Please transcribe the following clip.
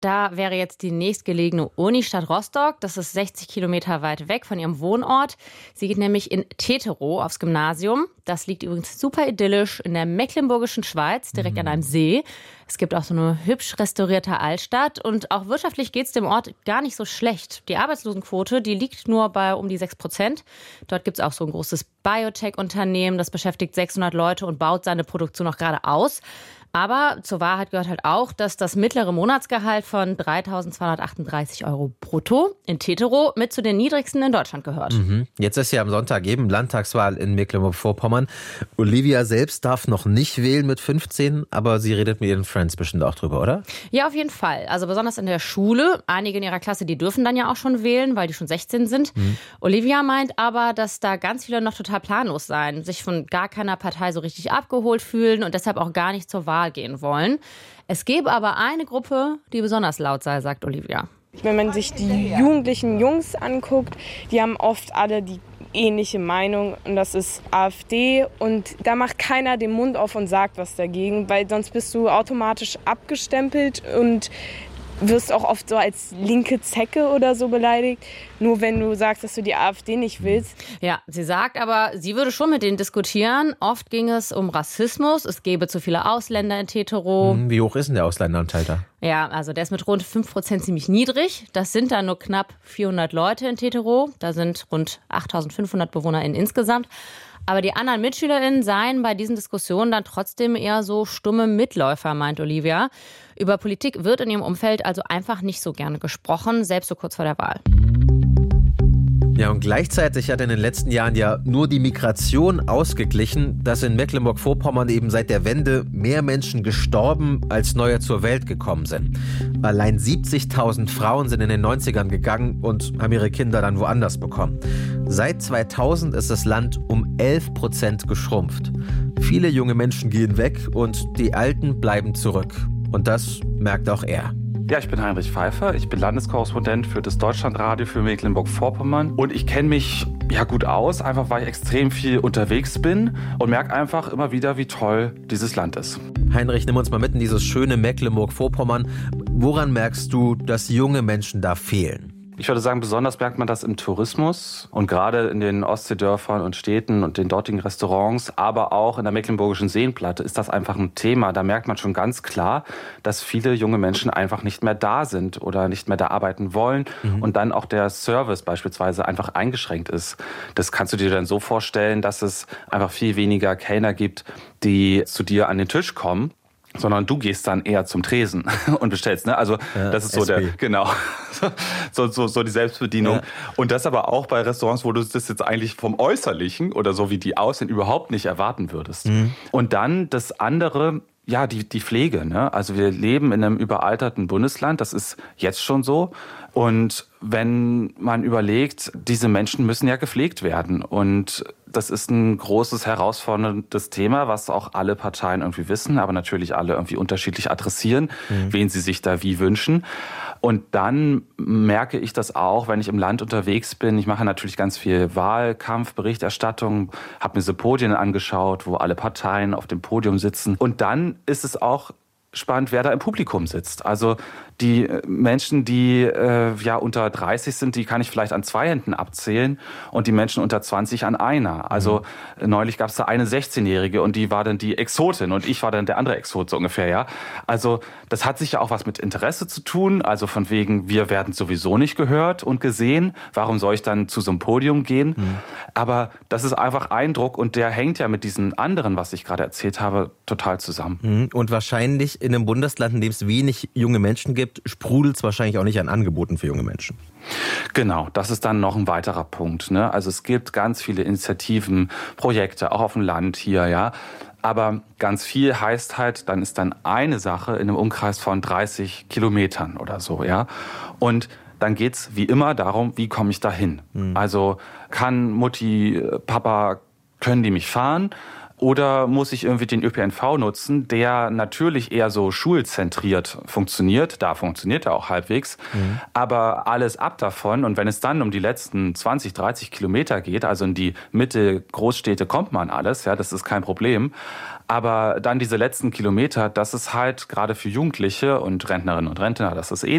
Da wäre jetzt die nächstgelegene Unistadt Rostock. Das ist 60 Kilometer weit weg von ihrem Wohnort. Sie geht nämlich in Teterow aufs Gymnasium. Das liegt übrigens super idyllisch in der mecklenburgischen Schweiz, direkt an einem See. Es gibt auch so eine hübsch restaurierte Altstadt. Und auch wirtschaftlich geht es dem Ort gar nicht so schlecht. Die Arbeitslosenquote, die liegt nur bei um die 6%. Dort gibt es auch so ein großes Biotech-Unternehmen. Das beschäftigt 600 Leute und baut seine Produktion auch gerade aus. Aber zur Wahrheit gehört halt auch, dass das mittlere Monatsgehalt von 3.238 € brutto in Teterow mit zu den niedrigsten in Deutschland gehört. Jetzt ist ja am Sonntag eben Landtagswahl in Mecklenburg-Vorpommern. Olivia selbst darf noch nicht wählen mit 15, aber sie redet mit ihren Friends bestimmt auch drüber, oder? Ja, auf jeden Fall. Also besonders in der Schule. Einige in ihrer Klasse, die dürfen dann ja auch schon wählen, weil die schon 16 sind. Olivia meint aber, dass da ganz viele noch total planlos seien, sich von gar keiner Partei so richtig abgeholt fühlen und deshalb auch gar nicht zur Wahl gehen wollen. Es gäbe aber eine Gruppe, die besonders laut sei, sagt Olivia. Wenn man sich die jugendlichen Jungs anguckt, die haben oft alle die ähnliche Meinung und das ist AfD und da macht keiner den Mund auf und sagt was dagegen, weil sonst bist du automatisch abgestempelt und wirst auch oft so als linke Zecke oder so beleidigt, nur wenn du sagst, dass du die AfD nicht willst. Ja, sie sagt aber, sie würde schon mit denen diskutieren. Oft ging es um Rassismus, es gäbe zu viele Ausländer in Teterow. Wie hoch ist denn der Ausländeranteil da? Ja, also der ist mit rund 5% ziemlich niedrig. Das sind dann nur knapp 400 Leute in Teterow. Da sind rund 8.500 BewohnerInnen insgesamt. Aber die anderen MitschülerInnen seien bei diesen Diskussionen dann trotzdem eher so stumme Mitläufer, meint Olivia. Über Politik wird in ihrem Umfeld also einfach nicht so gerne gesprochen, selbst so kurz vor der Wahl. Ja, und gleichzeitig hat in den letzten Jahren ja nur die Migration ausgeglichen, dass in Mecklenburg-Vorpommern eben seit der Wende mehr Menschen gestorben als neue zur Welt gekommen sind. Allein 70.000 Frauen sind in den 90ern gegangen und haben ihre Kinder dann woanders bekommen. Seit 2000 ist das Land um 11% geschrumpft. Viele junge Menschen gehen weg und die Alten bleiben zurück. Und das merkt auch er. Ja, ich bin Heinrich Pfeiffer, ich bin Landeskorrespondent für das Deutschlandradio für Mecklenburg-Vorpommern und ich kenne mich ja gut aus, einfach weil ich extrem viel unterwegs bin und merke einfach immer wieder, wie toll dieses Land ist. Heinrich, nimm uns mal mit in dieses schöne Mecklenburg-Vorpommern. Woran merkst du, dass junge Menschen da fehlen? Ich würde sagen, besonders merkt man das im Tourismus und gerade in den Ostseedörfern und Städten und den dortigen Restaurants, aber auch in der mecklenburgischen Seenplatte ist das einfach ein Thema. Da merkt man schon ganz klar, dass viele junge Menschen einfach nicht mehr da sind oder nicht mehr da arbeiten wollen und dann auch der Service beispielsweise einfach eingeschränkt ist. Das kannst du dir dann so vorstellen, dass es einfach viel weniger Kellner gibt, die zu dir an den Tisch kommen, sondern du gehst dann eher zum Tresen und bestellst, ne? Also das ist so genau, so die Selbstbedienung. Ja. Und das aber auch bei Restaurants, wo du das jetzt eigentlich vom Äußerlichen oder so wie die aussehen überhaupt nicht erwarten würdest. Und dann das andere, ja, die Pflege, ne? Also wir leben in einem überalterten Bundesland, das ist jetzt schon so. Und wenn man überlegt, diese Menschen müssen ja gepflegt werden und das ist ein großes, herausforderndes Thema, was auch alle Parteien irgendwie wissen, aber natürlich alle irgendwie unterschiedlich adressieren, wen sie sich da wie wünschen. Und dann merke ich das auch, wenn ich im Land unterwegs bin. Ich mache natürlich ganz viel Wahlkampfberichterstattung, habe mir so Podien angeschaut, wo alle Parteien auf dem Podium sitzen. Und dann ist es auch spannend, wer da im Publikum sitzt. Also die Menschen, die unter 30 sind, die kann ich vielleicht an 2 Händen abzählen und die Menschen unter 20 an einer. Also neulich gab es da eine 16-Jährige und die war dann die Exotin und ich war dann der andere Exot so ungefähr, ja. Also das hat sicher auch was mit Interesse zu tun, also von wegen, wir werden sowieso nicht gehört und gesehen, warum soll ich dann zu so einem Podium gehen? Aber das ist einfach Eindruck und der hängt ja mit diesen anderen, was ich gerade erzählt habe, total zusammen. Und wahrscheinlich in einem Bundesland, in dem es wenig junge Menschen gibt, sprudelt es wahrscheinlich auch nicht an Angeboten für junge Menschen. Genau, das ist dann noch ein weiterer Punkt, ne? Also es gibt ganz viele Initiativen, Projekte, auch auf dem Land hier, ja. Aber ganz viel heißt halt, dann ist dann eine Sache in einem Umkreis von 30 Kilometern oder so, ja. Und dann geht's wie immer darum, wie komme ich da hin? Also kann Mutti, Papa, können die mich fahren? Oder muss ich irgendwie den ÖPNV nutzen, der natürlich eher so schulzentriert funktioniert. Da funktioniert er auch halbwegs. Aber alles ab davon. Und wenn es dann um die letzten 20, 30 Kilometer geht, also in die Mitte, Großstädte kommt man alles, ja, das ist kein Problem. Aber dann diese letzten Kilometer, das ist halt gerade für Jugendliche und Rentnerinnen und Rentner, das ist